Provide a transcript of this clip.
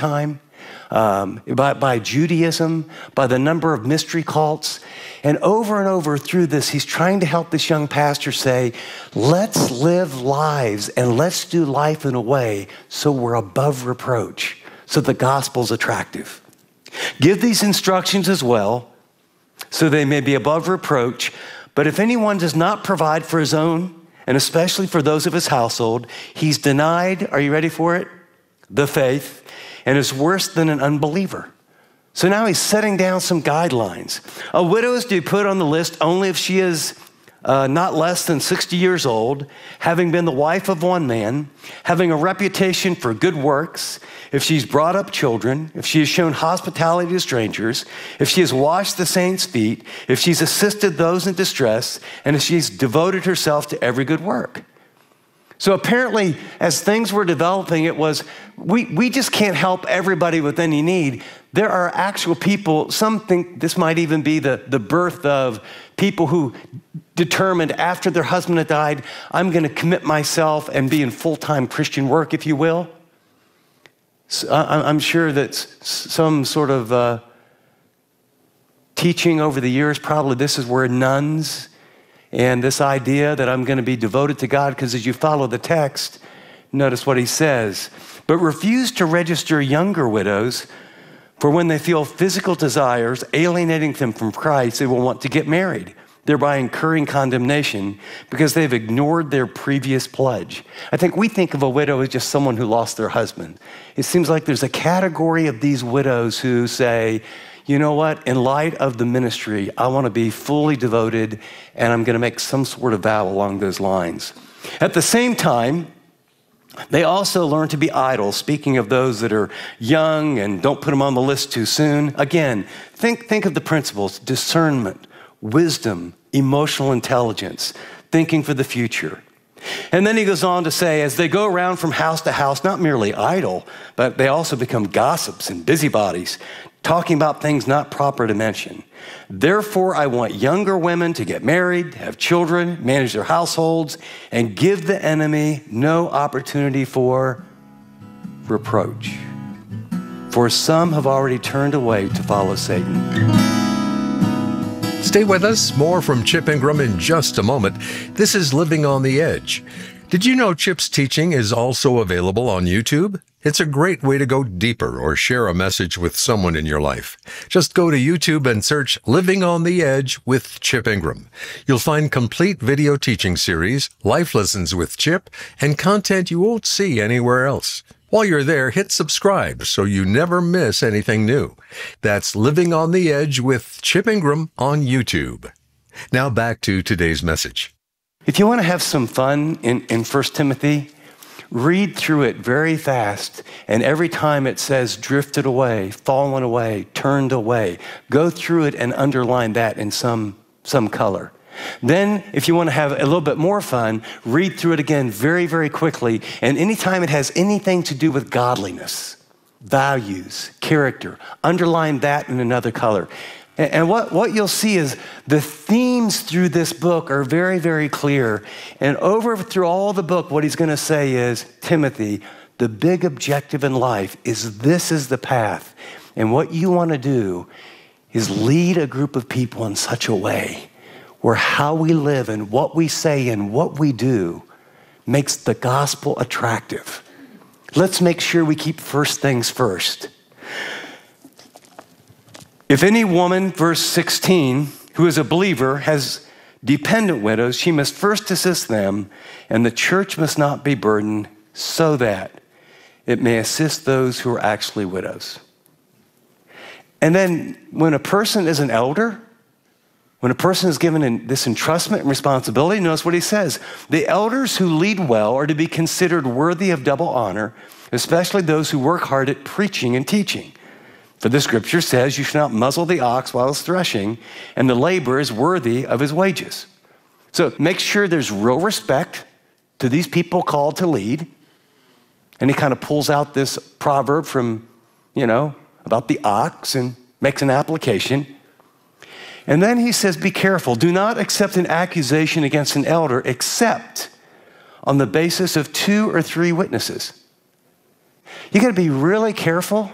time, by Judaism, by the number of mystery cults. And over through this, he's trying to help this young pastor say, let's live lives and let's do life in a way so we're above reproach, so the gospel's attractive. Give these instructions as well, so they may be above reproach. But if anyone does not provide for his own, and especially for those of his household, he's denied, are you ready for it? The faith, and is worse than an unbeliever. So now he's setting down some guidelines. A widow is to be put on the list only if she is not less than 60 years old, having been the wife of one man, having a reputation for good works, if she's brought up children, if she has shown hospitality to strangers, if she has washed the saints' feet, if she's assisted those in distress, and if she's devoted herself to every good work. So apparently, as things were developing, it was, we just can't help everybody with any need. There are actual people, some think this might even be the birth of people who determined after their husband had died, I'm going to commit myself and be in full-time Christian work, if you will. So I'm sure that some sort of teaching over the years, probably this is where nuns and this idea that I'm going to be devoted to God, because as you follow the text, notice what he says. But refuse to register younger widows, for when they feel physical desires alienating them from Christ, they will want to get married, thereby incurring condemnation because they've ignored their previous pledge. I think we think of a widow as just someone who lost their husband. It seems like there's a category of these widows who say, you know what, in light of the ministry, I want to be fully devoted and I'm going to make some sort of vow along those lines. At the same time, they also learn to be idle, speaking of those that are young and don't put them on the list too soon. Again, think of the principles: discernment, wisdom, emotional intelligence, thinking for the future. And then he goes on to say, as they go around from house to house, not merely idle, but they also become gossips and busybodies, talking about things not proper to mention. Therefore, I want younger women to get married, have children, manage their households, and give the enemy no opportunity for reproach. For some have already turned away to follow Satan. Stay with us. More from Chip Ingram in just a moment. This is Living on the Edge. Did you know Chip's teaching is also available on YouTube? It's a great way to go deeper or share a message with someone in your life. Just go to YouTube and search Living on the Edge with Chip Ingram. You'll find complete video teaching series, life lessons with Chip, and content you won't see anywhere else. While you're there, hit subscribe so you never miss anything new. That's Living on the Edge with Chip Ingram on YouTube. Now back to today's message. If you want to have some fun in 1 Timothy, read through it very fast, and every time it says drifted away, fallen away, turned away, go through it and underline that in some color. Then, if you want to have a little bit more fun, read through it again very, very quickly, and anytime it has anything to do with godliness, values, character, underline that in another color. And what you'll see is the themes through this book are very, very clear. And through all the book, what he's going to say is, Timothy, the big objective in life is this is the path. And what you want to do is lead a group of people in such a way where how we live and what we say and what we do makes the gospel attractive. Let's make sure we keep first things first. If any woman, verse 16, who is a believer, has dependent widows, she must first assist them, and the church must not be burdened, so that it may assist those who are actually widows. And then when a person is an elder, when a person is given this entrustment and responsibility, notice what he says. The elders who lead well are to be considered worthy of double honor, especially those who work hard at preaching and teaching. For the scripture says, you shall not muzzle the ox while it's threshing, and the laborer is worthy of his wages. So make sure there's real respect to these people called to lead. And he kind of pulls out this proverb from, about the ox and makes an application. And then he says, be careful. Do not accept an accusation against an elder except on the basis of 2 or 3 witnesses. You got to be really careful